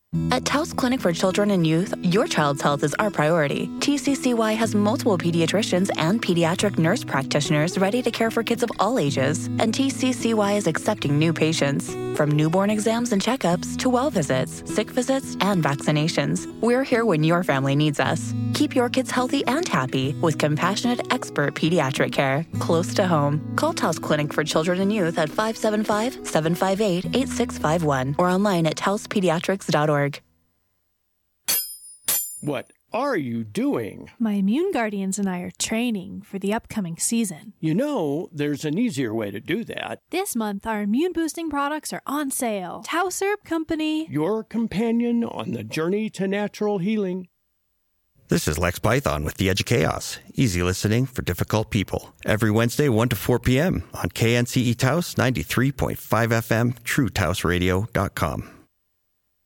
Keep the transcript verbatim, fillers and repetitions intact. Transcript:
At Taos Clinic for Children and Youth, your child's health is our priority. T C C Y has multiple pediatricians and pediatric nurse practitioners ready to care for kids of all ages, and T C C Y is accepting new patients. From newborn exams and checkups to well visits, sick visits, and vaccinations, we're here when your family needs us. Keep your kids healthy and happy with compassionate, expert pediatric care close to home. Call Taos Clinic for Children and Youth at five seven five, seven five eight, eight six five one or online at taos pediatrics dot org. What are you doing? My Immune Guardians and I are training for the upcoming season. You know, there's an easier way to do that. This month, our immune-boosting products are on sale. Taos Herb Company. Your companion on the journey to natural healing. This is Lex Python with The Edge of Chaos. Easy listening for difficult people. Every Wednesday, one to four p.m. on K N C E Taos, ninety-three point five F M, true taos radio dot com.